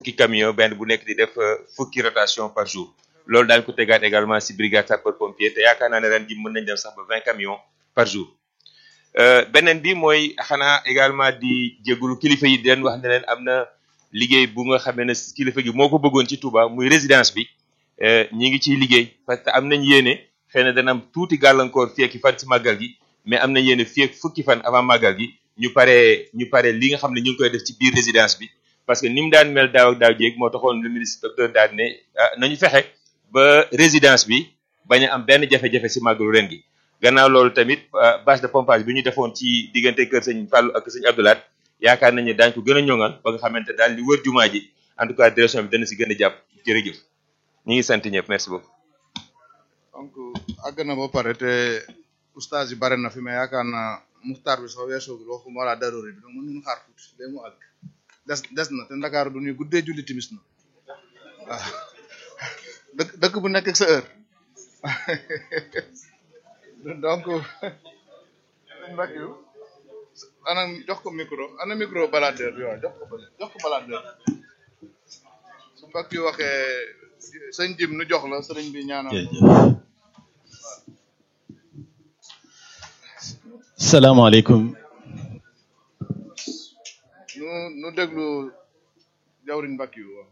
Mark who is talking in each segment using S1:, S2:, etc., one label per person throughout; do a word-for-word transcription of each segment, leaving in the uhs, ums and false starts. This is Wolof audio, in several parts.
S1: fukki camion benn bu nekk di def fukki rotation par jour loolu daañu ko tegaat également si brigade sapeur pompier te yaakaar naa ne ren ji mën nañ dem sax ba vingt camions par jour beneen bi mooy xanaa également di jégalu kilifa yi di leen wax ne leen am na liggéey bu nga xamee ne kilifa gi moo ko bëggoon ci Touba muy résidence bi ñi ngi ciy liggéey parce que am nañ yéene xëy na dana am tuuti gàllankoor fii ak fan ci màggal gi mais am na yéene fii ak fukki fan avant màggal gi ñu paree ñu paree li nga xam ne ñu ngi koy def ci biir résidence bi parce que ni mu daan mel daaw ak daaw jéeg moo taxoon le ministre docteur daal ne nañu fexe ba résidence bi bañ a am benn jafe-jafe si màggalu ren gi gannaaw loolu tamit bâche de pompage bi ñu defoon ci diggante kër sëñ Fallou ak sëñ Abdoulaye yaakaar nañu ne daañu ko gën a ñoŋal ba nga xamante daal li wër jumaa ji en tout cas direction bi dana si gën a jàpp jërëjëf ñu ngi sant ñëpp merci beaucoup.
S2: donc àgg na ba pare te oustaz yi bare na fi mais yaakaar naa muxtaar bi soo weesoo waxuma wala daroori bi donc mën nañu xaar tuuti léegi mu àgg des des na te Ndakaaru du ñuy guddee julli timis na waaw dëkk dëkk bu nekk ak sa heure donc mbak yu ana jox ko micro ana micro baladeur bi waaw jox ko jox ko baladeur su mbak yu waxee sëñ Jim nu jox la sëriñ bi ñaanal
S3: salaamaaleykum
S2: nu nu déglu jawriñ mbak yu waaw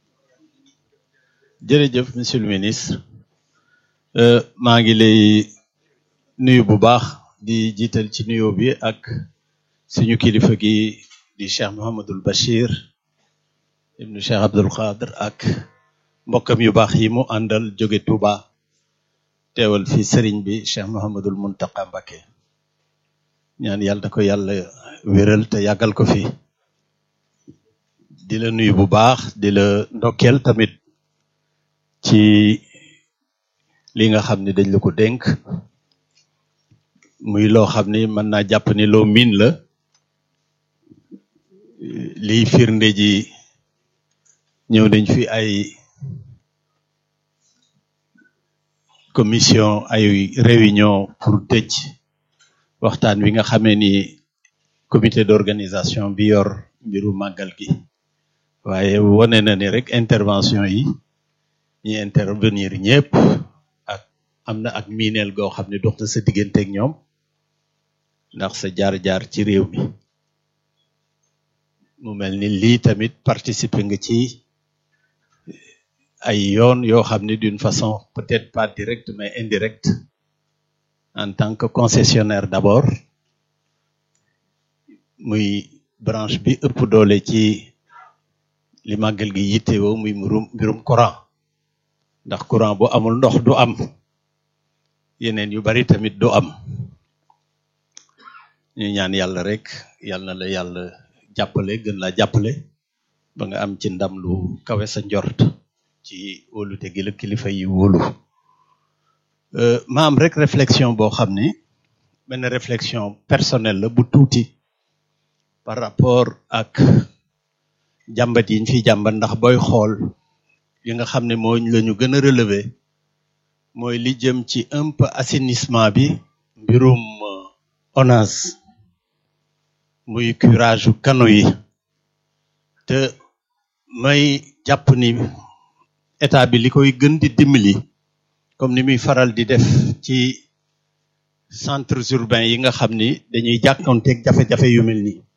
S3: jërëjëf monsieur le ministre maa ngi lay nuyu bu baax di jiital ci nuyoo bi ak suñu kilifa gi di Cheikh Mouhamadul Bachir ibnu Cheikh Abdoul Khadr ak mbokkam yu baax yi mu àndal jóge Touba teewal fi sëriñ bi Cheikh Mouhamadul Muntaqa Mbacké ñaan yàlla na ko yàlla wéral te yàggal ko fi di la nuyu bu baax di la ndokkeel tamit ci li nga xam ne dañ la ko dénk muy loo xam ni mën naa jàpp ni loo miin la liy firnde ji ñëw nañ fi ay commission ay réunion pour tëj waxtaan wi nga xamee ni comité d'organisation bi yor mbiru màggal gi waaye wone na ni rek intervention yi ñi intervenir ñëpp ak am na ak miineel goo xam ne dox na sa diggante ak ñoom ndax sa jaar-jaar ci réew mi mu mel ni lii tamit participer nga ci ay yoon yoo xam ne d'une façon peut-être pas directe mais indirecte en tant que concessionnaire d'abord muy branche bi ëpp doole ci li màggal gi yittewoo muy mbirum mbirum courant ndax courant bu amul ndox du am yeneen yu bari tamit du am ñu ñaan yàlla rek yàlla na la yàlla jàppale gën laa jàppale ba nga am ci ndam lu kawe sa njort ci wóolute gi la kilifa yi wóolu ma am rek réflexion boo xam ne benn réflexion personnelle la bu tuuti par rapport ak jàmbat yi ñu fi jàmbat ndax booy xool yi nga xam ne moo la ñu gën a relever mooy li jëm ci un peu assainissement bi mbirum ONAS muy curage u canaux yi te may jàpp ni état bi li koy gën di dimbali comme ni muy faral di def ci centres urbains yi nga xam ni dañuy jàkkoonteeg jafe-jafe yu mel nii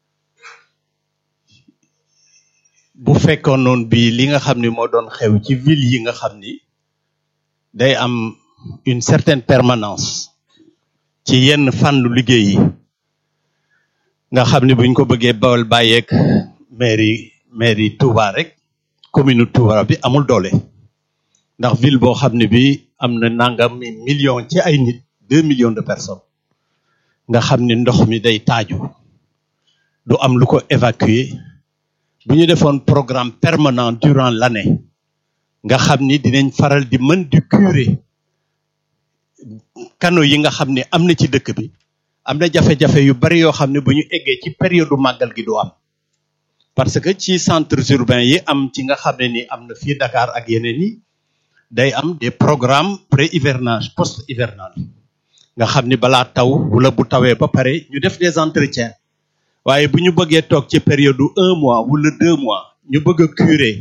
S3: bu fekkoon noonu bi li nga xam ni moo doon xew ci ville yi nga xam ni day am une certaine permanence ci yenn fànnu liggéey yi nga xam ni buñ ko bëggee bawal bàyyeeg mairie mairie Touba rek commune Touba bi amul doole ndax ville boo xam ne bi am na nangam million ci ay nit deux millions de personnes nga xam ni ndox mi day taaju du am lu ko évacuer bu ñu defoon programme permanent durant l'année nga xam ni dinañ faral di mën di curer canaux yi nga xam ni am na ci dëkk bi am na jafe-jafe yu bari yoo xam ne bu ñu eggee ci période màggal gi du am parce que ci centres urbains yi am ci nga xam ne ni am na fii Dakar ak yeneen yi day am des programmes pré-hivernage post-hivernage nga xam ni balaa taw wala bu tawee ba pare ñu def des entretiens waaye bu ñu bëggee toog ci période un mois wala deux mois ñu bëgg a curer